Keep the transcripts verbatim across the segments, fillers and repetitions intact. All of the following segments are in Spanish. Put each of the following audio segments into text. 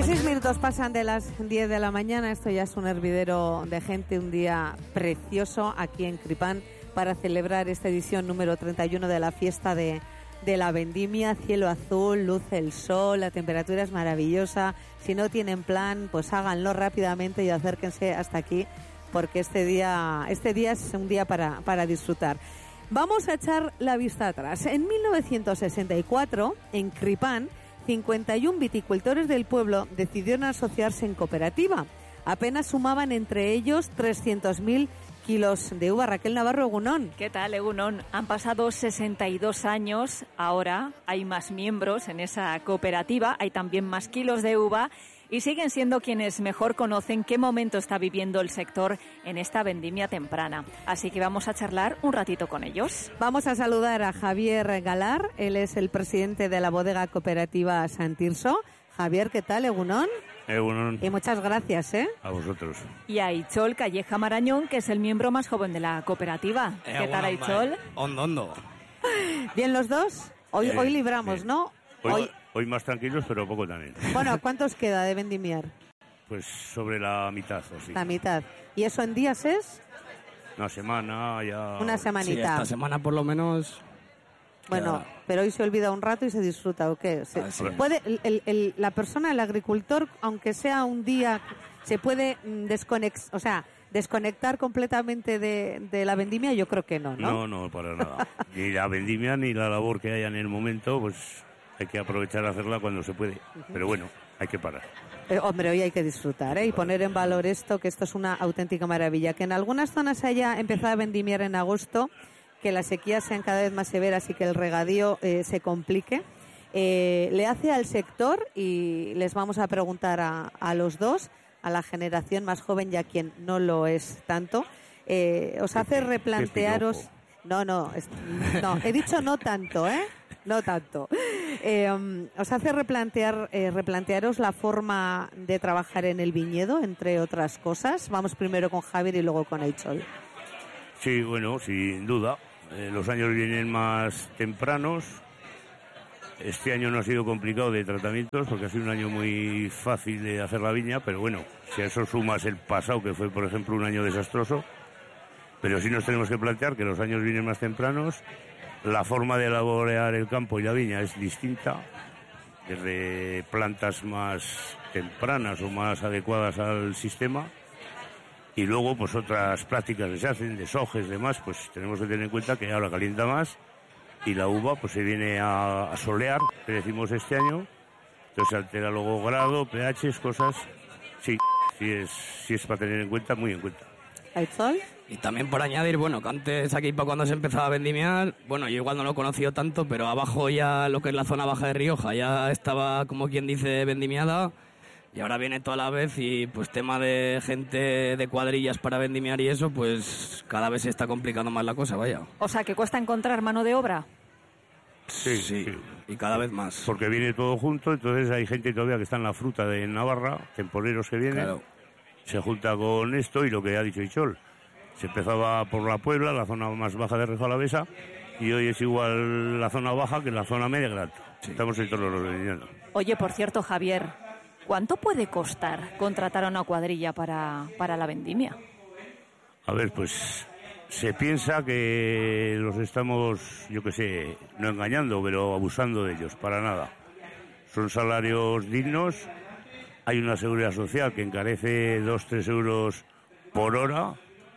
dieciséis minutos pasan de las diez de la mañana. Esto ya es un hervidero de gente, un día precioso aquí en Cripán para celebrar esta edición número treinta y uno de la fiesta de, de la vendimia. Cielo azul, luce el sol, la temperatura es maravillosa. Si no tienen plan, pues háganlo rápidamente y acérquense hasta aquí, porque este día, este día es un día para, para disfrutar. Vamos a echar la vista atrás. En mil novecientos sesenta y cuatro, en Cripán, cincuenta y uno viticultores del pueblo decidieron asociarse en cooperativa. Apenas sumaban entre ellos trescientos mil kilos de uva. Raquel Navarro, Egunón. ¿Qué tal, Egunón? Han pasado sesenta y dos años, ahora hay más miembros en esa cooperativa, hay también más kilos de uva y siguen siendo quienes mejor conocen qué momento está viviendo el sector en esta vendimia temprana. Así que vamos a charlar un ratito con ellos. Vamos a saludar a Javier Galar, él es el presidente de la bodega cooperativa Santirso. Javier, ¿qué tal, Egunón? Egunón. Y muchas gracias, ¿eh? A vosotros. Y a Ichol Calleja Marañón, que es el miembro más joven de la cooperativa. Eh, ¿Qué tal, Ichol? Hondo, hondo. ¿Bien los dos? Hoy, Eh, hoy libramos, sí. ¿no? Hoy, Hoy. hoy más tranquilos, pero poco también. Bueno, ¿cuántos queda de vendimiar? Pues sobre la mitad o sí. La mitad. ¿Y eso en días es? Una semana ya. Una Sí, semanita. esta semana por lo menos. Bueno, queda. pero hoy se olvida un rato y se disfruta, ¿o qué? Se- Ah, sí. puede, el, el- el- la persona, el agricultor, aunque sea un día, se puede mm, desconex, o sea, desconectar completamente de, de la vendimia. Yo creo que no, ¿no? No, no, para nada. Ni la vendimia ni la labor que haya en el momento, pues hay que aprovechar a hacerla cuando se puede. Pero bueno, hay que parar. Pero, hombre, hoy hay que disfrutar, ¿eh? Y poner en valor esto, que esto es una auténtica maravilla. Que en algunas zonas se haya empezado a vendimiar en agosto, que las sequías sean cada vez más severas y que el regadío eh, se complique, eh, le hace al sector, y les vamos a preguntar a, a los dos, a la generación más joven y a quien no lo es tanto, eh, os hace Qué replantearos... piropo. No, no, es- no, he dicho no tanto, ¿eh? No tanto. Eh, um, os hace replantear, eh, replantearos la forma de trabajar en el viñedo, entre otras cosas. Vamos primero con Javier y luego con Eichol. Sí, bueno, sin duda. Eh, los años vienen más tempranos. Este año no ha sido complicado de tratamientos porque ha sido un año muy fácil de hacer la viña, pero bueno, si a eso sumas el pasado, que fue, por ejemplo, un año desastroso, pero sí nos tenemos que plantear que los años vienen más tempranos, la forma de elaborar el campo y la viña es distinta, desde plantas más tempranas o más adecuadas al sistema, y luego pues otras prácticas que se hacen, deshojes, demás, pues tenemos que tener en cuenta que ahora calienta más y la uva pues se viene a, a solear, que decimos este año, entonces se altera luego grado, pHs, cosas, sí, sí es, sí es para tener en cuenta, muy en cuenta. Eichol. Y también por añadir, bueno, que antes aquí para cuando se empezaba a vendimiar, bueno, yo igual no lo he conocido tanto, pero abajo ya lo que es la zona baja de Rioja ya estaba, como quien dice, vendimiada. Y ahora viene toda la vez y pues tema de gente de cuadrillas para vendimiar y eso, pues cada vez se está complicando más la cosa, vaya. O sea, que cuesta encontrar mano de obra. Sí, Sí, sí. y cada vez más. Porque viene todo junto, entonces hay gente todavía que está en la fruta de Navarra, temporeros que vienen, Claro. se junta con esto y lo que ha dicho Ichol. Se empezaba por la Puebla, la zona más baja de Rioja Alavesa, y hoy es igual la zona baja que la zona media que la alta. Estamos en todos los vendimientos. Oye, por cierto, Javier, ¿cuánto puede costar contratar a una cuadrilla para, para la vendimia? A ver, pues se piensa que los estamos, yo qué sé, no engañando, pero abusando de ellos, para nada. Son salarios dignos, hay una seguridad social que encarece dos tres euros por hora,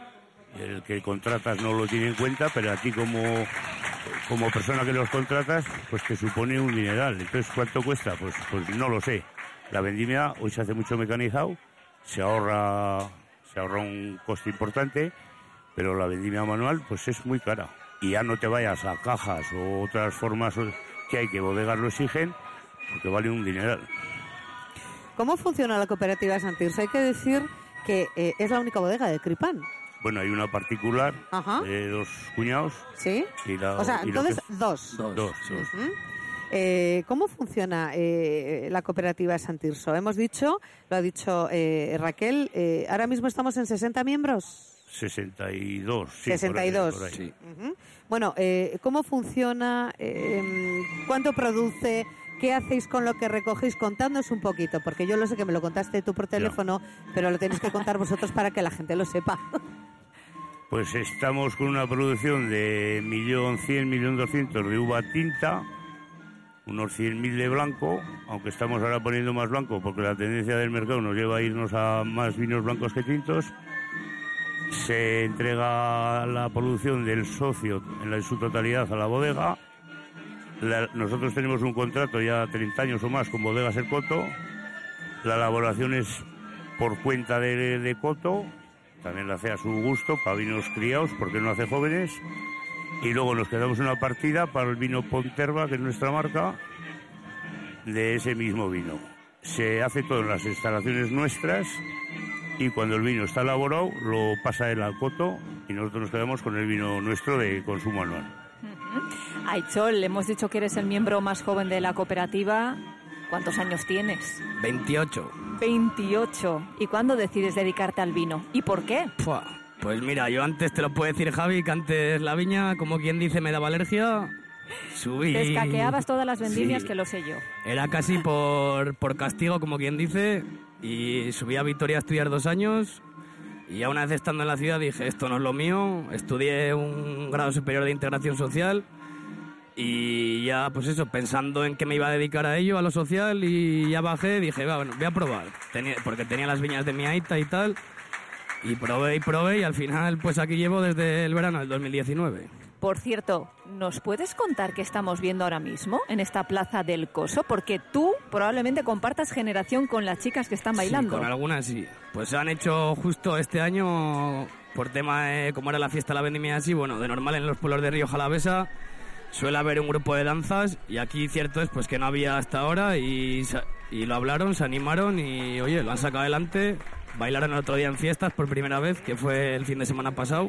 el que contratas no lo tiene en cuenta, pero a ti como, como persona que los contratas, pues te supone un dineral. Entonces, ¿cuánto cuesta? Pues, pues no lo sé. La vendimia hoy se hace mucho mecanizado, se ahorra, se ahorra un coste importante, pero la vendimia manual pues es muy cara. Y ya no te vayas a cajas o otras formas que hay que bodegas lo exigen, porque vale un dineral. ¿Cómo funciona la cooperativa Santirso? Hay que decir que eh, es la única bodega de Cripán. Bueno, hay una particular Ajá. de dos cuñados. ¿Sí? Y la- O sea, y lo entonces, que es- dos. Dos. Dos, sí. dos. ¿Mm? Eh, ¿Cómo funciona eh, la cooperativa Santirso? Hemos dicho, lo ha dicho eh, Raquel, eh, ahora mismo estamos en sesenta miembros. sesenta y dos, sí, sesenta y dos. por ahí, por ahí. Sí. Ujú. Bueno, eh, ¿cómo funciona? Eh, ¿Cuánto produce? ¿Qué hacéis con lo que recogéis? Contadnos un poquito, porque yo lo sé que me lo contaste tú por teléfono, ya. pero lo tenéis que contar vosotros para que la gente lo sepa. Pues estamos con una producción de un millón cien mil, un millón doscientos de uva tinta, unos cien mil de blanco, aunque estamos ahora poniendo más blanco porque la tendencia del mercado nos lleva a irnos a más vinos blancos que tintos. Se entrega la producción del socio en, la, en su totalidad a la bodega. La, nosotros tenemos un contrato ya treinta años o más con Bodegas El Coto. La elaboración es por cuenta de, de Coto, también la hace a su gusto para vinos criados porque no hace jóvenes. Y luego nos quedamos una partida para el vino Ponterva, que es nuestra marca, de ese mismo vino. Se hace todo en las instalaciones nuestras y cuando el vino está elaborado lo pasa él al Coto y nosotros nos quedamos con el vino nuestro de consumo anual. Uh-huh. Aichol, hemos dicho que eres el miembro más joven de la cooperativa. ¿Cuántos años tienes? veintiocho. veintiocho. ¿Y cuándo decides dedicarte al vino? ¿Y por qué? Pua, pues mira, yo antes te lo puedo decir, Javi, que antes la viña, como quien dice, me daba alergia. Subí. Te escaqueabas todas las vendimias, sí. que lo sé yo. Era casi por, por castigo, como quien dice, y subí a Vitoria a estudiar dos años. Y ya una vez estando en la ciudad dije, esto no es lo mío. Estudié un grado superior de integración social. Y ya, pues eso, pensando en que me iba a dedicar a ello, a lo social, y ya bajé, dije, va, bueno, voy a probar, tenía, porque tenía las viñas de mi aita y tal, y probé y probé, y al final, pues aquí llevo desde el verano del dos mil diecinueve. Por cierto, ¿nos puedes contar qué estamos viendo ahora mismo en esta plaza del Coso? Porque tú probablemente compartas generación con las chicas que están bailando. Sí, con algunas sí. Pues han hecho justo este año, por tema de cómo era la fiesta de la vendimia así, bueno, de normal en los pueblos de Rioja Alavesa suele haber un grupo de danzas y aquí cierto es pues que no había hasta ahora y, y lo hablaron, se animaron y oye, lo han sacado adelante. Bailaron el otro día en fiestas por primera vez, que fue el fin de semana pasado,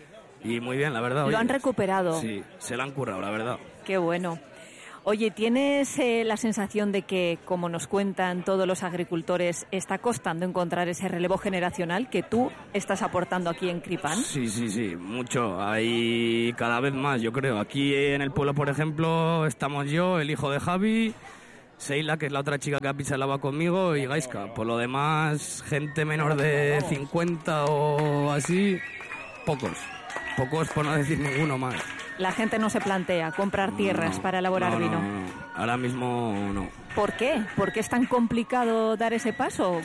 y muy bien, la verdad. Lo oye, han recuperado. Sí, se lo han currado, la verdad. Qué bueno. Oye, ¿tienes eh, la sensación de que, como nos cuentan todos los agricultores, está costando encontrar ese relevo generacional que tú estás aportando aquí en Cripán? Sí, sí, sí, mucho. Hay cada vez más, yo creo. Aquí en el pueblo, por ejemplo, estamos yo, el hijo de Javi, Seila, que es la otra chica que ha pisalado conmigo, y Gaiska. Por lo demás, gente menor de cincuenta o así, pocos. Pocos, por no decir ninguno más. La gente no se plantea comprar tierras no, para elaborar no, no, vino. No, no. Ahora mismo no. ¿Por qué? ¿Por qué es tan complicado dar ese paso?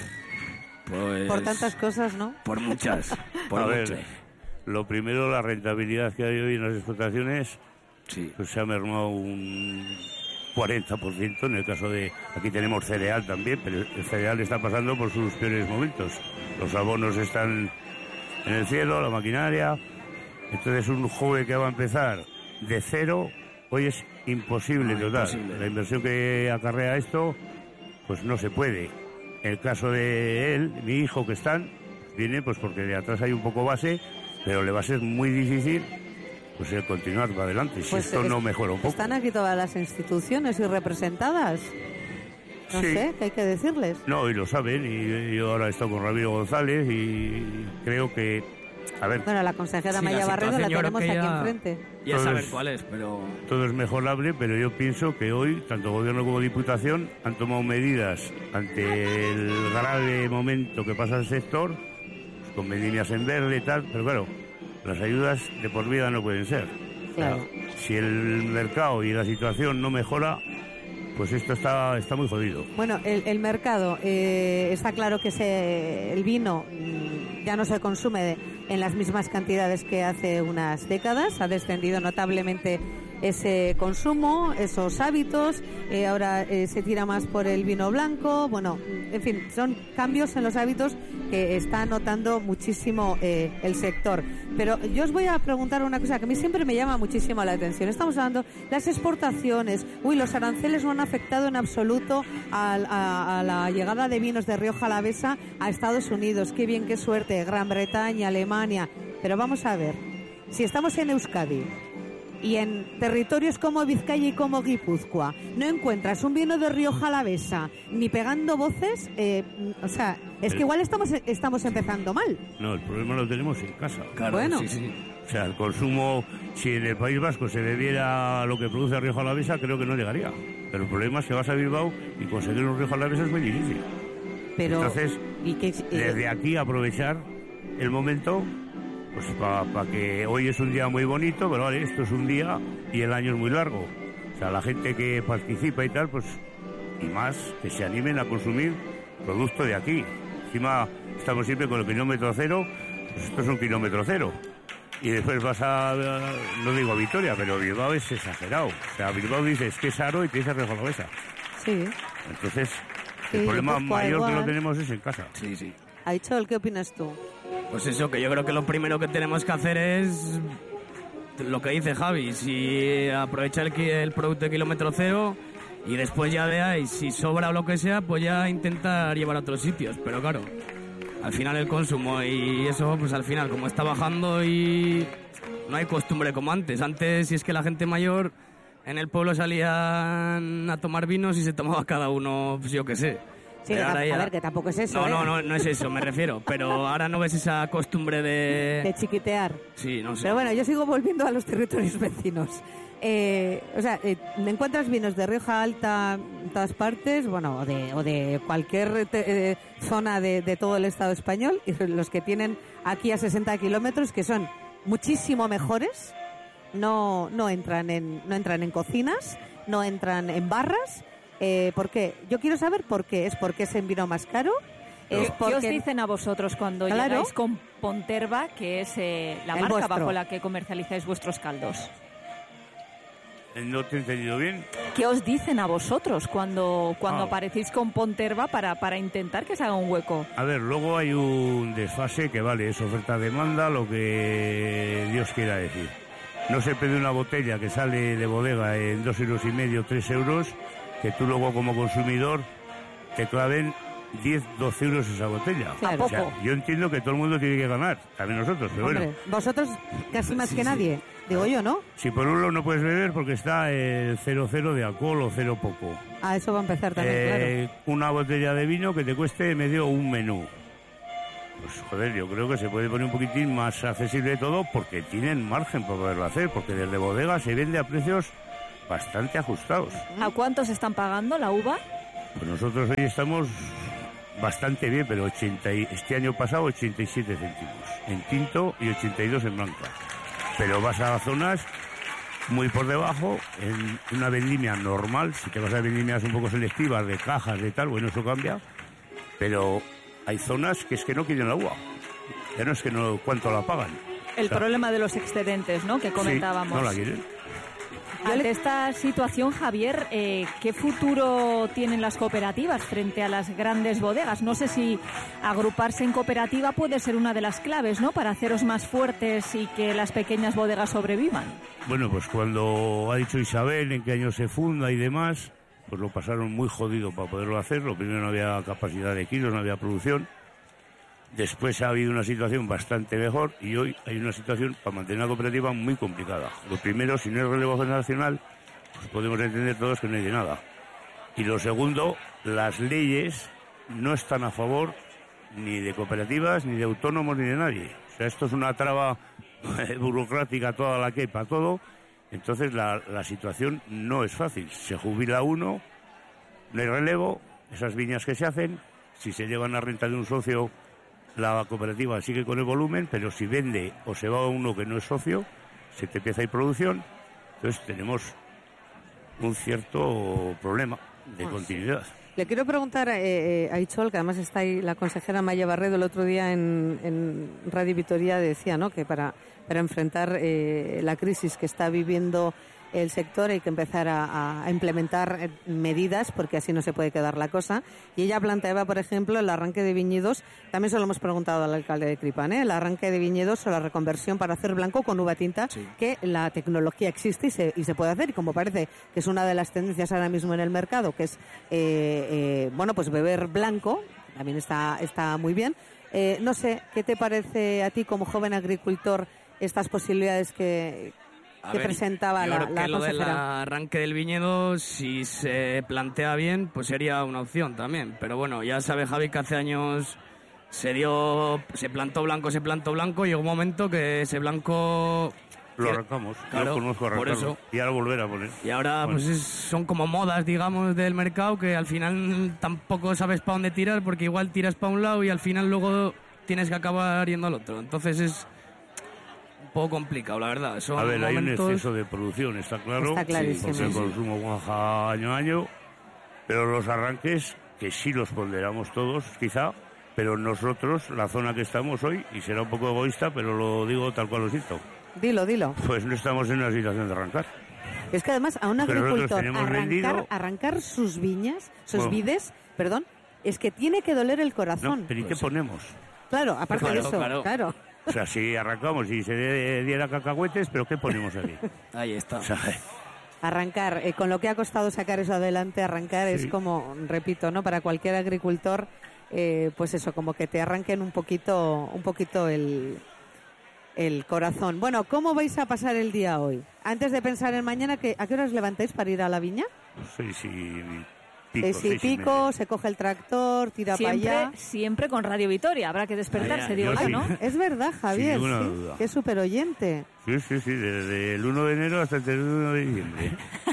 Pues, por tantas cosas, ¿no? Por muchas. Por a muchas. ver, lo primero, la rentabilidad que hay hoy en las explotaciones, sí. pues se ha mermado un cuarenta por ciento. En el caso de, aquí tenemos cereal también, pero el cereal está pasando por sus peores momentos. Los abonos están en el cielo, la maquinaria. Entonces un joven que va a empezar de cero, hoy es imposible no, total. Imposible. La inversión que acarrea esto, pues no se puede. En el caso de él, mi hijo que están, viene pues porque de atrás hay un poco base, pero le va a ser muy difícil pues el continuar para adelante, si Pues esto es, no mejora un poco. Están aquí todas las instituciones y representadas. No sí. sé, ¿qué hay que decirles? No, y lo saben, y yo ahora he estado con Ramiro González y creo que a ver, bueno, la consejera sí, Maya la Barredo la tenemos aquí ya, enfrente. Ya saben cuál es, pero... Todo es mejorable, pero yo pienso que hoy, tanto Gobierno como Diputación, han tomado medidas ante el grave momento que pasa el sector, pues, con vendimias en verde y tal, pero claro, las ayudas de por vida no pueden ser. Claro. O sea, si el mercado y la situación no mejora, pues esto está, está muy jodido. Bueno, el, el mercado, eh, está claro que se, el vino ya no se consume de, en las mismas cantidades que hace unas décadas, ha descendido notablemente ese consumo, esos hábitos, eh, ahora eh, se tira más por el vino blanco, bueno, en fin, son cambios en los hábitos que está notando muchísimo eh, el sector. Pero yo os voy a preguntar una cosa que a mí siempre me llama muchísimo la atención. Estamos hablando de las exportaciones. Uy, los aranceles no han afectado en absoluto a, a, a la llegada de vinos de Rioja Alavesa a Estados Unidos. Qué bien, qué suerte. Gran Bretaña, Alemania. Pero vamos a ver, si estamos en Euskadi, y en territorios como Vizcaya y como Guipúzcoa no encuentras un vino de Rioja Alavesa ni pegando voces, eh, o sea, es que igual estamos estamos empezando mal. No, el problema lo tenemos en casa. Claro, bueno. sí, sí. O sea, el consumo, si en el País Vasco se bebiera lo que produce Rioja Alavesa, creo que no llegaría. Pero el problema es que vas a Bilbao y conseguir un Rioja Alavesa es muy difícil. Pero, entonces, ¿y qué, eh, desde aquí aprovechar el momento, pues para pa que hoy es un día muy bonito, pero vale, esto es un día y el año es muy largo. O sea, la gente que participa y tal, pues, y más, que se animen a consumir producto de aquí. Encima estamos siempre con el kilómetro cero, pues esto es un kilómetro cero. Y después vas a, no digo a Vitoria, pero Bilbao es exagerado. O sea, Bilbao dices que es Aro y te dice Rioja Alavesa. sí, Entonces, Sí, el problema pues, mayor igual. que lo tenemos es en casa. Sí, sí. Aichol, ¿qué opinas tú? Pues eso, que yo creo que lo primero que tenemos que hacer es lo que dice Javi, si aprovecha el, ki- el producto de kilómetro cero y después ya veáis si sobra o lo que sea, pues ya intentar llevar a otros sitios. Pero claro, al final el consumo y eso, pues al final como está bajando y no hay costumbre como antes. Antes, si es que la gente mayor en el pueblo salían a tomar vinos y se tomaba cada uno, pues yo qué sé. Sí, Pero que ahora tam- ya- a ver, que tampoco es eso, No, ¿eh? no, no, no es eso, me refiero. Pero ahora no ves esa costumbre de... De chiquitear. Sí, no sé. Pero bueno, yo sigo volviendo a los territorios vecinos. Eh, o sea, eh, encuentras vinos de Rioja Alta en todas partes, bueno, o de, o de cualquier te- eh, zona de, de todo el Estado español, y los que tienen aquí a sesenta kilómetros, que son muchísimo mejores, no, no, entran en, no entran en cocinas, no entran en barras. Eh, ¿Por qué? Yo quiero saber por qué. ¿Es porque es en vino más caro? ¿Es ¿Qué porque os dicen a vosotros cuando Claro. llegáis con Ponterva, que es eh, la El marca vuestro. bajo la que comercializáis vuestros caldos? ¿No te he entendido bien? ¿Qué os dicen a vosotros cuando, cuando Ah. aparecéis con Ponterva para, para intentar que se haga un hueco? A ver, luego hay un desfase que vale, es oferta-demanda, lo que Dios quiera decir. No se pide una botella que sale de bodega en dos euros y medio, tres euros, que tú luego como consumidor te claven diez, doce euros esa botella. Claro. O sea, Poco. yo entiendo que todo el mundo tiene que ganar, también nosotros, pero Hombre, bueno. vosotros casi más Sí, que sí. nadie, digo yo, ¿no? Si por un lado no puedes beber porque está el cero cero de alcohol o cero poco. Ah, eso va a empezar también, Eh, una botella de vino que te cueste medio un menú. Pues joder, yo creo que se puede poner un poquitín más accesible todo porque tienen margen para poderlo hacer, porque desde bodega se vende a precios bastante ajustados. ¿A cuántos están pagando la uva? Pues nosotros hoy estamos bastante bien, pero ochenta y- este año pasado ochenta y siete céntimos en tinto y ochenta y dos en blanca. Pero vas a zonas muy por debajo, en una vendimia normal, si te vas a vendimias un poco selectivas, de cajas, de tal, bueno, eso cambia, pero hay zonas que es que no quieren la uva. Ya no es que no, cuánto la pagan. El O sea, problema de los excedentes, ¿no? Que sí, comentábamos. no la quieren. Ante esta situación, Javier, eh, ¿qué futuro tienen las cooperativas frente a las grandes bodegas? No sé si agruparse en cooperativa puede ser una de las claves, ¿no? Para haceros más fuertes y que las pequeñas bodegas sobrevivan. Bueno, pues cuando ha dicho Isabel en qué año se funda y demás, pues lo pasaron muy jodido para poderlo hacer. Lo primero, no había capacidad de kilos, no había producción. Después ha habido una situación bastante mejor y hoy hay una situación para mantener la cooperativa muy complicada. Lo primero, si no es relevo generacional, pues podemos entender todos que no hay de nada. Y lo segundo, las leyes no están a favor ni de cooperativas, ni de autónomos, ni de nadie. O sea, esto es una traba burocrática toda la que hay para todo. Entonces la, la situación no es fácil. Se jubila uno, no hay relevo, esas viñas que se hacen, si se llevan a renta de un socio, la cooperativa sigue con el volumen, pero si vende o se va a uno que no es socio, se te empieza a ir producción. Entonces tenemos un cierto problema de Ah, continuidad. Le quiero preguntar eh, eh, a Aichol, que además está ahí la consejera Maya Barredo el otro día en, en Radio Vitoria, decía, ¿no?, que para, para enfrentar eh, la crisis que está viviendo el sector hay que empezar a, a implementar eh, medidas, porque así no se puede quedar la cosa. Y ella planteaba, por ejemplo, el arranque de viñedos. También se lo hemos preguntado al alcalde de Cripán, ¿eh? El arranque de viñedos o la reconversión para hacer blanco con uva tinta, Sí. que la tecnología existe y se, y se puede hacer. Y como parece que es una de las tendencias ahora mismo en el mercado, que es, eh, eh, bueno, pues beber blanco, también está, está muy bien. Eh, no sé, ¿qué te parece a ti como joven agricultor estas posibilidades que A que ver, presentaba yo la, creo la que lo del consejera. arranque del viñedo, si se plantea bien, pues sería una opción también. Pero bueno, ya sabe Javi que hace años se dio, se plantó blanco, se plantó blanco, y llegó un momento que ese blanco... Lo arrancamos, Claro, yo conozco por arrancarlo. eso. Y ahora volver a poner. Y ahora Bueno. pues es- son como modas, digamos, del mercado, que al final tampoco sabes para dónde tirar, porque igual tiras para un lado y al final luego tienes que acabar yendo al otro. Entonces es un poco complicado, la verdad. Son A ver, hay un momentos... exceso de producción, está claro. Está clarísimo. Porque el Sí, sí. consumo baja año a año. Pero los arranques, que sí los ponderamos todos, quizá, pero nosotros, la zona que estamos hoy, y será un poco egoísta, pero lo digo tal cual lo siento, Dilo, dilo. pues no estamos en una situación de arrancar. Es que además a un Pero nosotros agricultor tenemos arrancar, vendido- arrancar sus viñas, sus Bueno. vides, perdón, es que tiene que doler el No, corazón. pero ¿y qué Pues- ponemos? Claro, aparte de Claro, eso, claro. claro. O sea, si arrancamos y se de- diera cacahuetes, pero ¿qué ponemos aquí? Ahí está. O sea, Arrancar, eh, con lo que ha costado sacar eso adelante, arrancar es Sí. como, repito, ¿no? Para cualquier agricultor, eh, pues eso, como que te arranquen un poquito, un poquito el, el corazón. Bueno, ¿cómo vais a pasar el día hoy? Antes de pensar en mañana, ¿qué- ¿a qué hora os levantáis para ir a la viña? seis y pico. Seis y seis y pico, media. se coge el tractor, tira para Siempre, allá. siempre con Radio Vitoria. Habrá que despertarse, Ay, digo yo yo, sí. ¿no? Es verdad, Javier, ninguna sí, duda. que es súper oyente. Sí, sí, sí, desde el uno de enero hasta el treinta y uno de diciembre.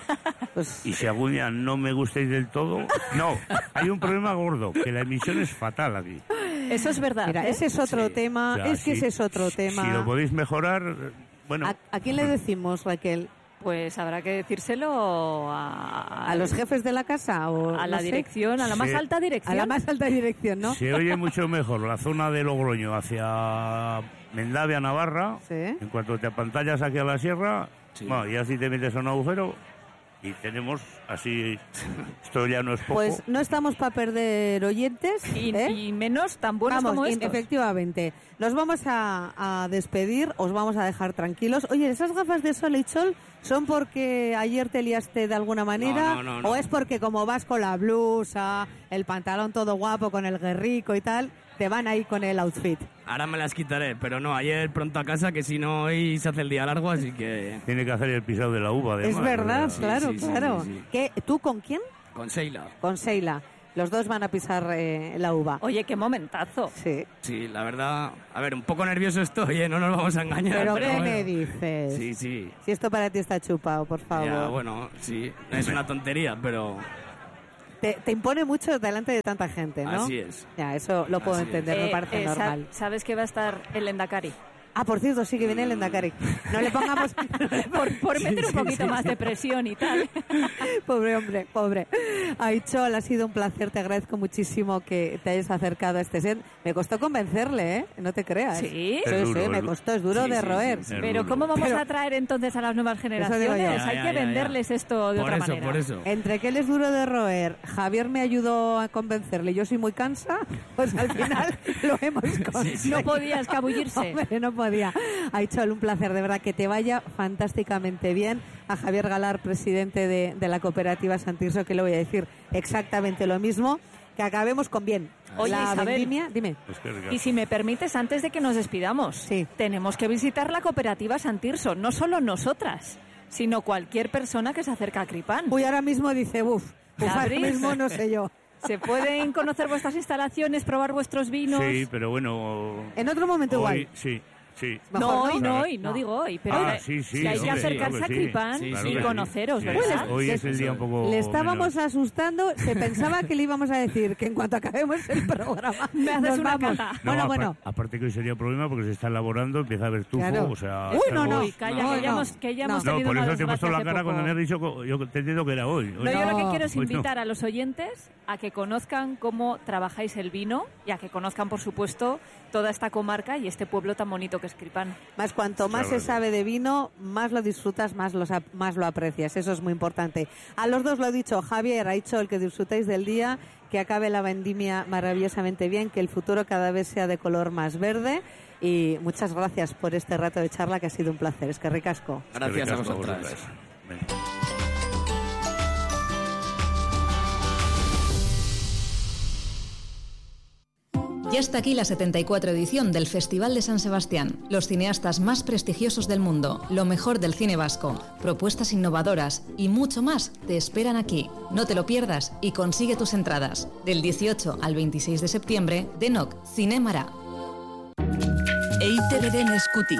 Pues, Y si algún día no me gustáis del todo, no, hay un problema gordo, que la emisión es fatal aquí. Eso es verdad. mira, ¿eh? ese es otro Sí. tema, O sea, es que si- ese es otro si- tema. Si lo podéis mejorar, bueno, ¿A, a quién le decimos, Raquel? Pues habrá que decírselo a, ¿A los jefes de la casa? O, a la no sé? dirección, a la más Sí. alta dirección. A la más alta dirección, ¿no? se oye mucho mejor la zona de Logroño hacia Mendavia, Navarra. Sí. En cuanto te apantallas aquí a la sierra, Sí. bueno, y así te metes a un agujero y tenemos así, esto ya no es poco. Pues no estamos para perder oyentes. Y, ¿eh? y menos tan buenos Vamos, como in- estos. efectivamente. Nos vamos a, a despedir, os vamos a dejar tranquilos. Oye, ¿esas gafas de sol y sol son porque ayer te liaste de alguna manera? No, no, no, no. ¿O es porque como vas con la blusa, el pantalón todo guapo, con el guerrico y tal, te van ahí con el outfit? Ahora me las quitaré, pero no, ayer pronto a casa, que si no hoy se hace el día largo, así que Tiene que hacer el pisado de la uva, además. es verdad, o sea, claro, sí, sí, claro. sí, sí. ¿Qué, ¿Tú con quién? con Sheila. Con Sheila. Los dos van a pisar eh, la uva. Oye, qué momentazo. Sí. Sí, la verdad, a ver, un poco nervioso estoy, ¿eh? No nos vamos a engañar. ¿Pero hombre, qué bueno. me dices? Sí, sí. Si esto para ti está chupado, por favor. Ya, bueno, sí, es una tontería, pero Te, te impone mucho delante de tanta gente, ¿no? así es. Ya, eso lo puedo Así es. entender, me Eh, parece eh, sa- normal. ¿Sabes que va a estar el Endacari? Ah, por cierto, sí que viene el Endacari. No le pongamos... Por, por meter un poquito más de presión y tal. Pobre hombre, pobre. Aichol, ha sido un placer, te agradezco muchísimo que te hayas acercado a este set. Me costó convencerle, ¿eh? No te creas. ¿Sí? Es Sí, duro, sí, es me du- costó, es duro Sí, de sí, roer. Es Pero duro. ¿cómo vamos Pero- a traer entonces a las nuevas digo generaciones? yo. Hay Ya, que ya, ya, ya. venderles esto de Por otra eso, manera. por eso. Entre que él es duro de roer, Javier me ayudó a convencerle, yo soy muy cansa, pues al final lo hemos conseguido. No podía escabullirse. Hombre, no podía. Aichol, un placer, de verdad, que te vaya fantásticamente bien. A Javier Galar, presidente de, de la cooperativa Santirso, que le voy a decir exactamente lo mismo, que acabemos con bien. Oye, la Isabel. vendimia, dime. Es que Y si me permites, antes de que nos despidamos, Sí. tenemos que visitar la cooperativa Santirso, no solo nosotras, sino cualquier persona que se acerca a Cripán. Uy, ahora mismo dice, uff, pues ahora ¿Abrís? mismo no sé yo. ¿Se pueden conocer vuestras instalaciones, probar vuestros vinos? Sí, pero bueno. En otro momento hoy, igual. sí, sí. Mejor No, hoy no. no, Claro. hoy, no, No. digo hoy, pero Ah, que- sí, sí, que hay que hombre, acercarse claro a que sí. Cripán Sí, y claro que sí. conoceros, Sí, ¿verdad? Hoy es Le- el día un poco. Le estábamos menos. asustando, se pensaba que le íbamos a decir que en cuanto acabemos el programa Me haces nos una vamos. cata. No, Bueno, apar- bueno. Aparte que hoy sería problema porque se está elaborando, empieza a haber tufo, Claro. o sea. Uy, es no, algo- no. Uy, calla, No, que ya no. hemos, que ya No. hemos No, tenido por una eso te he puesto desgracia la hace cara poco. cuando me has dicho que yo te he entendido que era hoy. No, yo lo que No. quiero es Hoy no. invitar a los oyentes a que conozcan cómo trabajáis el vino y a que conozcan, por supuesto, toda esta comarca y este pueblo tan bonito que es Cripán. Más cuanto más Claro. se sabe de vino, más lo disfrutas, más, los, ap- más lo aprecias. Eso es muy importante. A los dos lo he dicho, Javier, ha dicho el que disfrutéis del día, que acabe la vendimia maravillosamente bien, que el futuro cada vez sea de color más verde. Y muchas gracias por este rato de charla, que ha sido un placer. Es que ricasco. Gracias a Ricasco, vosotras. Venga. Ya está aquí la setenta y cuatro edición del Festival de San Sebastián. Los cineastas más prestigiosos del mundo, lo mejor del cine vasco, propuestas innovadoras y mucho más te esperan aquí. No te lo pierdas y consigue tus entradas. Del dieciocho al veintiséis de septiembre, Denok Cinemara. E I Te Beren eskutik.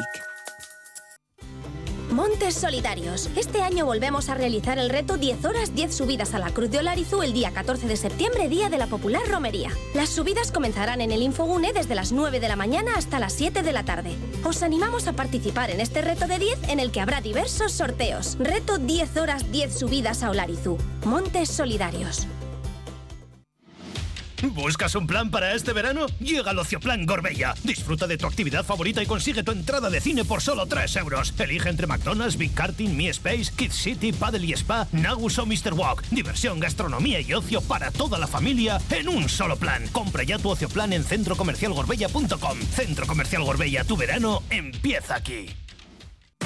Montes Solidarios. Este año volvemos a realizar el reto diez horas, diez subidas a la Cruz de Olarizu el día catorce de septiembre, día de la popular romería. Las subidas comenzarán en el Infogune desde las nueve de la mañana hasta las siete de la tarde. Os animamos a participar en este reto de diez en el que habrá diversos sorteos. Reto diez horas, diez subidas a Olarizu. Montes Solidarios. ¿Buscas un plan para este verano? Llega al Ocioplan Gorbella. Disfruta de tu actividad favorita y consigue tu entrada de cine por solo tres euros. Elige entre McDonald's, Big Karting, Mi Space, Kids City, Paddle y Spa, Nagus o mister Walk. Diversión, gastronomía y ocio para toda la familia en un solo plan. Compra ya tu Ocioplan en centro comercial gorbella punto com. Centro Comercial Gorbella, tu verano empieza aquí.